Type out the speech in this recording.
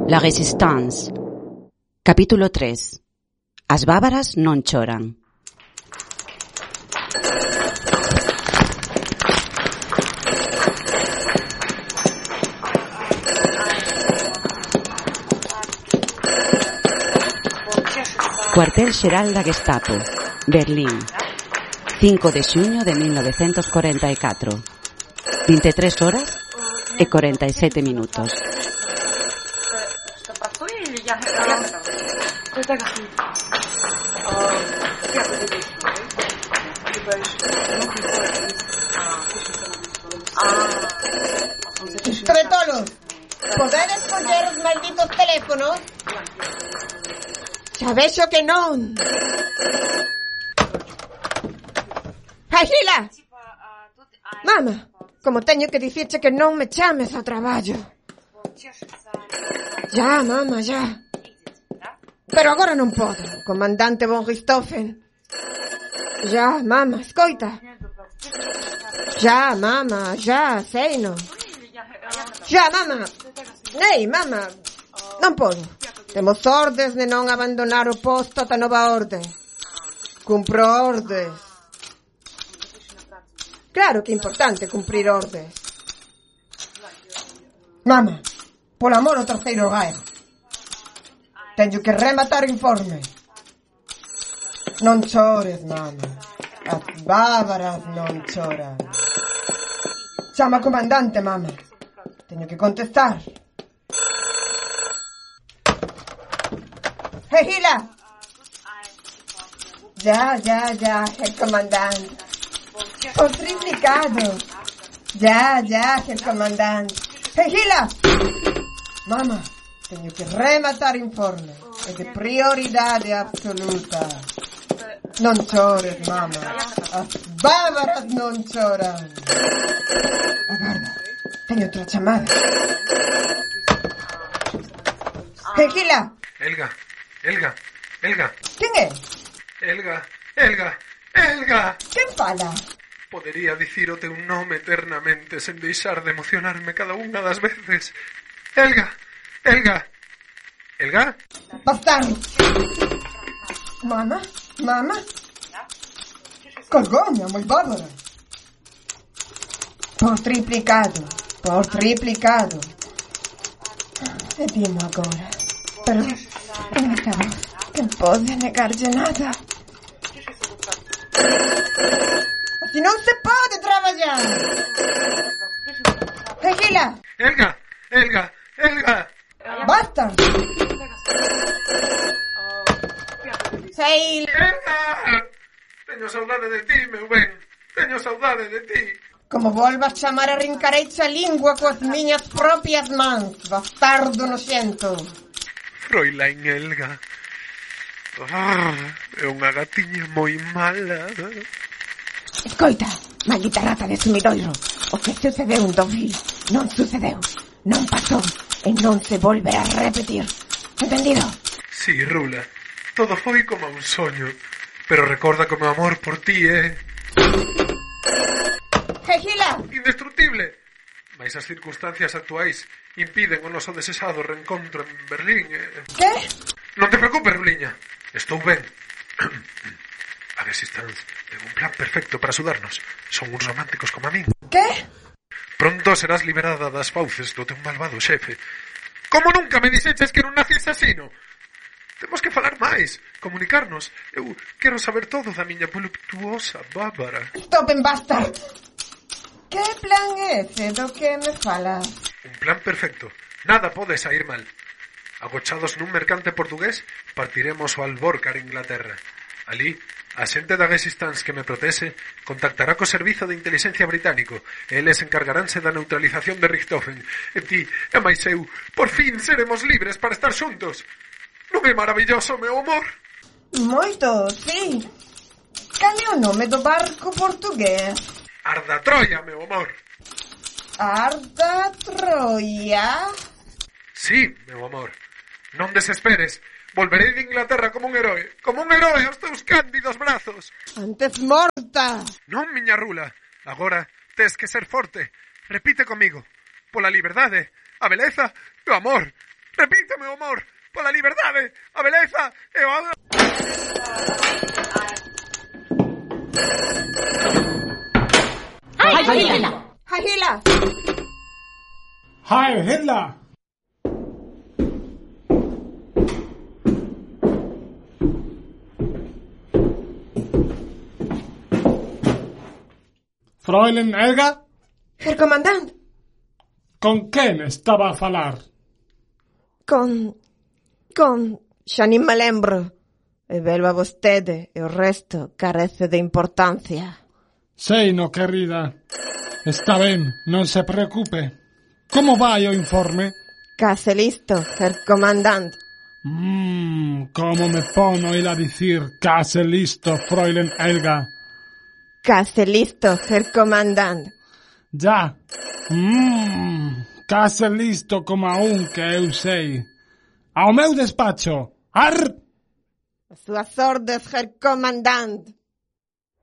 La Résistance. Capítulo 3. As bávaras non choran. Cuartel Xeral da Gestapo, Berlín, 5 de xuño de 1944, 23 horas e 47 minutos. Tretolos, podedes coller os malditos teléfonos? Xa vexo que non. Agila! Mama, como teño que dicirche que non me chames ao traballo. Ya, mama, ya. Pero agora non podo, comandante von Richthofen. Ya, mama, escoita. Ya, mama, ya, seino. Ya, mama. Ei, mama, non podo. Temos ordes de non abandonar o posto ata nova orde. Cumpro ordes. Claro que é importante cumprir ordes. Mama, por amor ao terceiro Reich. Teño que rematar o informe. Non chores, mama. As bávaras non choran. Chama comandante, mama. Teño que contestar. Gila! Ya, el comandante. O triplicado. Ya, el comandante. Gila! Mama, teño que rematar informe. É de prioridade absoluta. Non chores, mama. As bávaras non choran. Agarda, teño outra chamada. Gila! Elga. Quen é? Elga. Quen fala? Podería dicir o teu nome eternamente sen deixar de emocionarme cada unha das veces. Elga. Bastardo. Mama? Colgoume, moi bárbara. Por triplicado. E dimo agora. Pero esta voz, que pode negarlle nada. Así non se pode traballar. Gila. Elga. Basta. Sei. Elga. Teño saudade de ti, meu ben. Como volvas chamar a rincareixa a lingua coas miñas propias mans, bastardo noxento. Fräulein Elga. É unha gatiña moi mala. Escoita, maldita rata de sumidoiro. O que sucedeu en Deauville non sucedeu, non pasou e non se volverá a repetir. Entendido? Sí, Rula. Todo foi como un soño. Pero recorda que o meu amor por ti é... Gila! Indestructible. Mais as circunstancias actuais impiden o noso desexado reencontro en Berlín. Que? Non te preocupes, Ruliña. Estou ben. A Resistance ten un plan perfecto para axudarnos. Son uns románticos como a min. Que? Pronto serás liberada das fauces do teu malvado xefe. Como nunca me dixeches que era un nazi asesino? Temos que falar máis, comunicarnos. Eu quero saber todo da miña voluptuosa bárbara. Stopen, basta. Que plan é ese do que me falas? Un plan perfecto. Nada pode sair mal. Agochados nun mercante portugués, partiremos ao Alborcar, Inglaterra. Ali, a xente da Resistance que me protexe contactará co servizo de inteligencia británico e eles encargaránse da neutralización de Richthofen. E ti, e máis eu, por fin seremos libres para estar xuntos. Non é maravilloso, meu amor? Moito, sí. Cal é o nome do barco portugués? Arda Troia, meu amor. Arda Troia? Sí, meu amor. Non desesperes. Volverei de Inglaterra como un heroe aos teus cándidos brazos. Antes morta. Non, miña Rula. Agora tes que ser forte. Repite comigo. Pola liberdade, a beleza e o amor. Repíteme o amor pola liberdade, a beleza e o... Heil Hitler! Heil Hitler! Heil Hitler! Fräulein Helga? Herr comandante. Con quen estaba a falar? Con... xa nin me lembro. E velo a vostede e o resto carece de importancia. Sei no, querida. Está ben, non se preocupe. Como vai o informe? Case listo, Herr comandante. Como me pon oír a dicir case listo, Fräulein Helga. Case listo, Herr comandante. Ya. Case listo como a un que eu sei. Ao meu despacho. Ar! A súas ordes, Herr comandante.